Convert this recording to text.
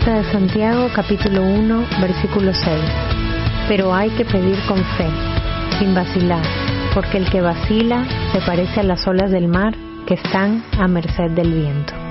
Carta de Santiago, capítulo 1, versículo 6. Pero hay que pedir con fe, sin vacilar, porque el que vacila se parece a las olas del mar que están a merced del viento.